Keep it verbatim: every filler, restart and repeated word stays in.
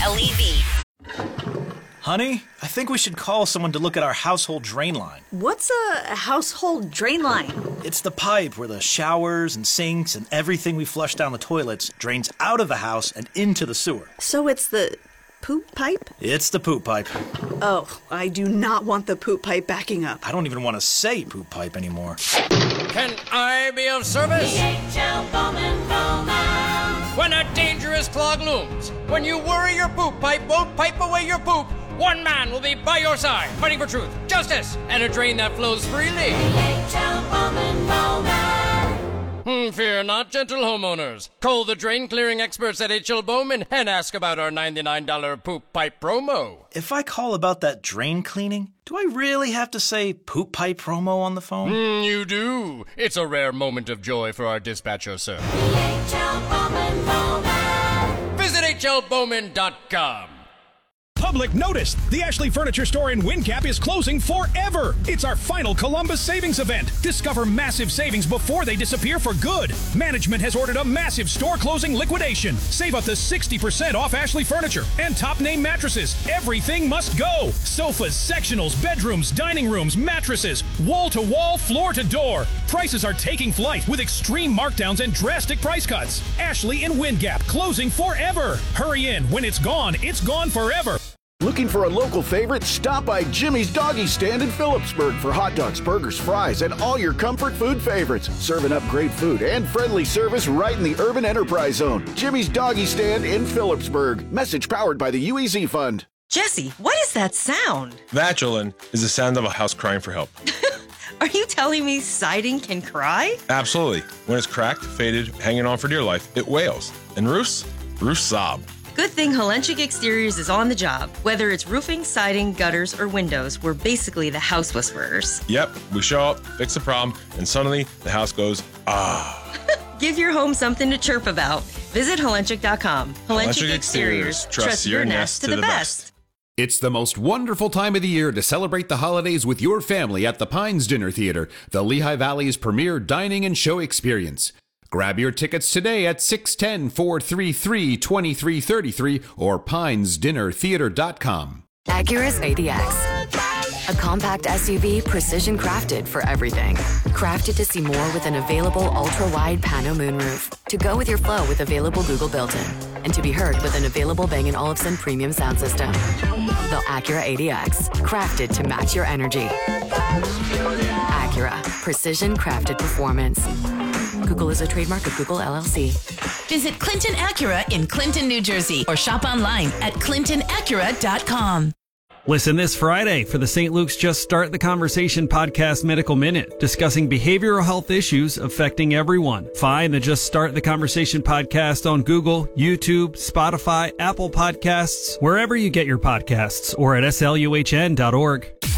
L E V. Honey, I think we should call someone to look at our household drain line. What's a household drain line? It's the pipe where the showers and sinks and everything we flush down the toilets drains out of the house and into the sewer. So it's the poop pipe? It's the poop pipe. Oh, I do not want the poop pipe backing up. I don't even want to say poop pipe anymore. Can I be of service? D H L Bowman Bowman. When a dangerous clog looms, when you worry your poop pipe won't pipe away your poop, one man will be by your side, fighting for truth, justice, and a drain that flows freely. D H L Bowman Bowman. Hmm, fear not, gentle homeowners. Call the drain clearing experts at H L Bowman and ask about our ninety-nine dollars poop pipe promo. If I call about that drain cleaning, do I really have to say poop pipe promo on the phone? Hmm, you do. It's a rare moment of joy for our dispatcher, sir. D H L Bowman Bowman. Visit H L Bowman dot com. Public notice! The Ashley Furniture Store in WinCap is closing forever! It's our final Columbus savings event. Discover massive savings before they disappear for good. Management has ordered a massive store closing liquidation. Save up to sixty percent off Ashley Furniture and top name mattresses. Everything must go. Sofas, sectionals, bedrooms, dining rooms, mattresses, wall to wall, floor to door. Prices are taking flight with extreme markdowns and drastic price cuts. Ashley and WinGap closing forever. Hurry in. When it's gone, it's gone forever. Looking for a local favorite? Stop by Jimmy's Doggy Stand in Phillipsburg for hot dogs, burgers, fries, and all your comfort food favorites. Serving up great food and friendly service right in the urban enterprise zone. Jimmy's Doggy Stand in Phillipsburg. Message powered by the U E Z Fund. Jesse, what is that sound? That, Jolyn, is the sound of a house crying for help. Are you telling me siding can cry? Absolutely. When it's cracked, faded, hanging on for dear life, it wails. And roofs? Roofs sob. Good thing Helenchik Exteriors is on the job. Whether it's roofing, siding, gutters, or windows, we're basically the house whisperers. Yep, we show up, fix the problem, and suddenly the house goes, ah. Give your home something to chirp about. Visit Helenchik dot com. Helenchik Exteriors. Trust your nest to the best. It's the most wonderful time of the year to celebrate the holidays with your family at the Pines Dinner Theater, the Lehigh Valley's premier dining and show experience. Grab your tickets today at six one zero, four three three, two three three three or pines dinner theater dot com. Acura's A D X. A compact S U V precision crafted for everything. Crafted to see more with an available ultra-wide pano moonroof. To go with your flow with available Google built-in. And to be heard with an available Bang and Olufsen premium sound system. The Acura A D X. Crafted to match your energy. Acura. Precision crafted performance. Google is a trademark of Google L L C. Visit Clinton Acura in Clinton, New Jersey, or shop online at clinton acura dot com. Listen this Friday for the Saint Luke's Just Start the Conversation podcast Medical Minute, discussing behavioral health issues affecting everyone. Find the Just Start the Conversation podcast on Google, YouTube, Spotify, Apple Podcasts, wherever you get your podcasts, or at S L U H N dot org.